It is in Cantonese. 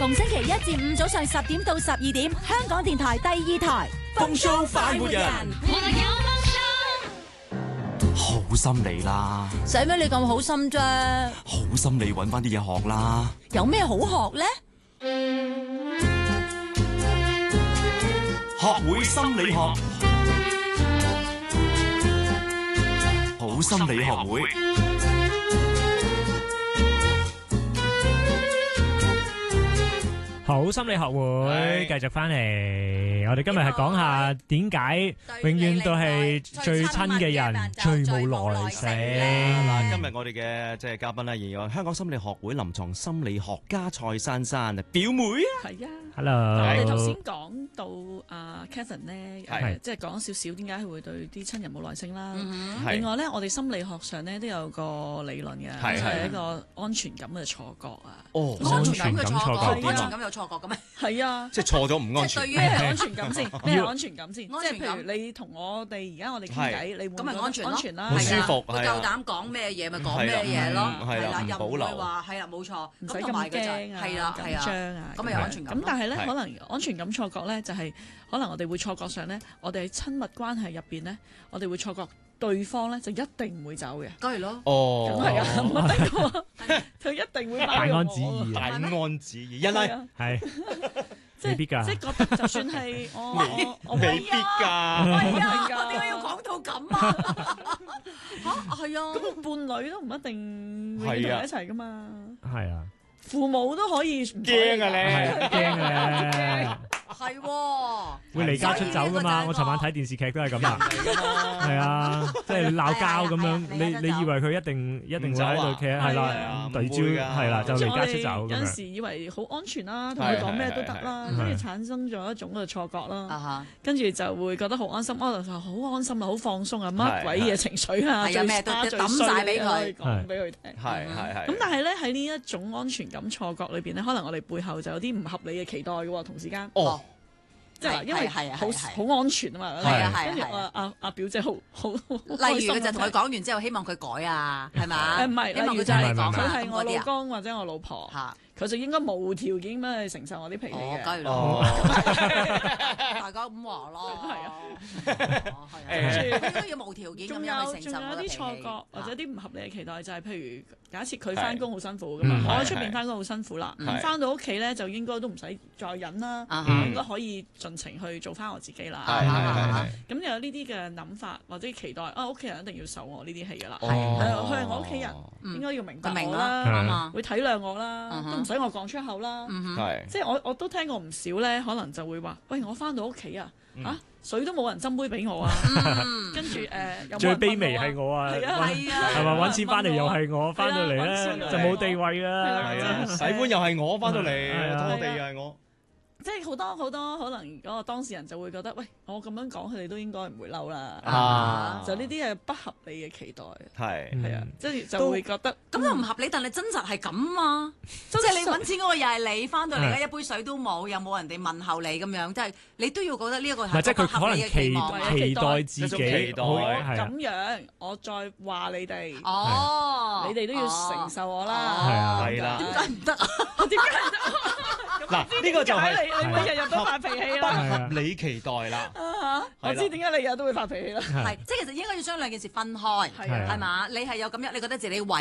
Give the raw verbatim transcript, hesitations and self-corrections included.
逢星期一至五早上十點到十二點，香港電台第二台風騷快活人，好心理啦， 使咩你咁好心啫？ 好心理揾翻啲嘢學啦。 有咩好學呢？ 學會心理學，好心理學會。 好心理學會繼續翻嚟，我哋今日係講下點解永遠都係最親嘅人最冇耐性。 嗱，今日我哋嘅即係嘉賓咧，仍有香港心理學會臨床心理學家蔡珊珊啊，表妹啊， 係啊 ，Hello， 你頭先講到阿 Kevin 咧，誒，即係講少少點解佢會對啲親人冇耐性啦。另外咧，我哋心理學上咧都有個理論嘅，就係一個安全感嘅錯覺啊。 哦， 安全感嘅錯覺，安全係啊感有錯覺嘅咩？ 係啊， 即係錯咗唔安全。 咩係安全感先？咩係安全感先？即係安全感譬如你同我哋而家我哋傾偈，你會咁咪安全咯， 安全啦， 好舒服會夠膽講咩嘢咪講咩嘢咯，係啦，又唔會話係啦，冇錯， 唔使咁咁同埋嘅就驚啊， 係啦，係緊張啊， 咁咪有安全感咯。 咁但係咧， 係可能安全感錯覺咧，就係可能我哋會錯覺上咧，我哋喺親密關係入邊咧，我哋會錯覺對方咧就一定唔會走嘅。 梗係咯， 哦， 咁係啊，唔一定喎，佢一定會大包容我安旨意大啊， 安旨意，因為係即未必㗎即係覺得就算係我我我未必㗎。 係啊， 㗎點解要講到咁啊？嚇係啊， 咁伴侶都唔一定永遠同你一齊噶嘛， 係啊， 父母都可以唔驚啊你係驚嘅， 係喎， 會離家出走㗎嘛。我尋晚睇電視劇都係咁啊，係啊，即係鬧交咁樣，你你以為佢一定一定會喺度企係啦，對焦係啦，就離家出走咁有陣樣。 時以為好安全啦，同佢講咩都得啦，跟住產生咗一種嘅錯覺啊啦， 哈， 跟住就會覺得好安心，哦就好安心啊，好放鬆啊，乜鬼嘢情緒啊， 係啊咩都最差最抌衰晒俾佢可以講俾佢聽。 係係係。 咁但係咧喺呢一種安全感錯覺裏邊咧，可能我哋背後就有啲唔合理嘅期待嘅喎，同時間。 哦， 即係因為係啊好係啊好安全啊嘛， 係啊係啊跟住係啊我阿阿表姐好好， 例如佢就同佢講完之後，希望佢改啊，係嘛？ 誒唔係， 希望佢例如就係真係講佢係我嗰啲啊老公或者我老婆， 嚇， 佢就應該無條件咁去承受我啲脾氣哦， 嘅。 梗係哦咯，大家咁話咯， 係啊， 哦係啊，佢應該要無條件咁仲有樣去承受仲有啲我嘅脾氣錯覺或者嚇啲唔合理嘅期待，就係譬如假設佢翻工好辛苦噶嗯嘛，我喺係係出邊翻工好辛苦啦， 係翻到屋企咧就應該都唔使再忍啦， 啊我應該可以盡情去做翻我自己係啦。 係係係。 咁有呢啲嘅諗法或者期待啊，屋企人一定要受我呢啲氣噶啦， 哦係啊佢係我屋企人， 嗯應該要明白佢明我啦， 啦， 啱啊， 會體諒我啦， 嗯哼都唔使我講出口啦。 嗯哼， 係即係我我都聽過唔少咧，可能就會話：喂，我翻到屋企啊，嚇水都冇人斟杯俾我啊， 嗯跟住誒又冇最人問卑微係我啊。 我啊， 係啊係啊， 係咪揾錢翻嚟又係我，翻到嚟係啊咧揾錢就冇地位係啦啊。 係啊，洗碗又係我翻到嚟， 係啊拖地又係我。 即係好多好多可能嗰個當事人就會覺得：喂，我咁樣講，佢哋都應該唔會嬲啦。 啊就呢啲係不合理嘅期待， 係係啊，即係就會覺得咁就唔合理，但係真實係咁啊！即係你揾錢嗰個又係你，翻到嚟咧一杯水都冇，又冇人哋問候你咁樣，即係你都要覺得呢一個唔係，即係佢係不合理嘅可能期期望啊。 期待自一種己期待好我係啊咁樣，我再話你哋， 哦， 你哋都要承受我啦。 係啊係啦點解唔得啊？ 點解唔得？ 嗱，呢個就係你你咪日日都發脾氣不啦。 合理期待啦。 啊我知點解你日日都會發脾氣啦。 係，即係其實應該要將兩件事分開， 係啊係嘛？你係有咁樣，你覺得自己為